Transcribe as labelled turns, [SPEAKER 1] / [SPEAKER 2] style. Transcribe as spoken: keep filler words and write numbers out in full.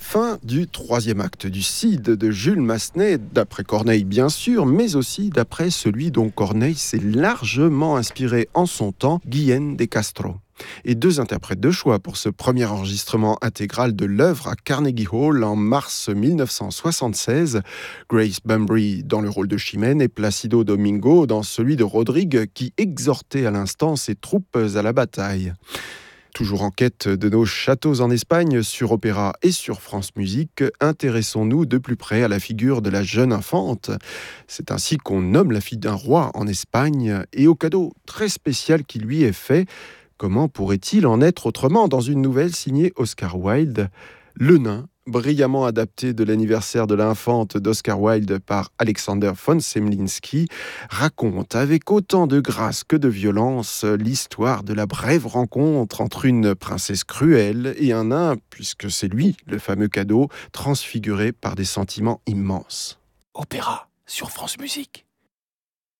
[SPEAKER 1] Fin du troisième acte du Cid de Jules Massenet, d'après Corneille bien sûr, mais aussi d'après celui dont Corneille s'est largement inspiré en son temps, Guillén de Castro. Et deux interprètes de choix pour ce premier enregistrement intégral de l'œuvre à Carnegie Hall en mars mille neuf cent soixante-seize, Grace Bumbry dans le rôle de Chimène et Placido Domingo dans celui de Rodrigue qui exhortait à l'instant ses troupes à la bataille. Toujours en quête de nos châteaux en Espagne, sur Opéra et sur France Musique, intéressons-nous de plus près à la figure de la jeune infante. C'est ainsi qu'on nomme la fille d'un roi en Espagne et au cadeau très spécial qui lui est fait. Comment pourrait-il en être autrement dans une nouvelle signée Oscar Wilde ? Le Nain, brillamment adapté de l'anniversaire de l'infante d'Oscar Wilde par Alexander von Semlinsky, raconte avec autant de grâce que de violence l'histoire de la brève rencontre entre une princesse cruelle et un nain, puisque c'est lui, le fameux cadeau, transfiguré par des sentiments immenses.
[SPEAKER 2] Opéra sur France Musique.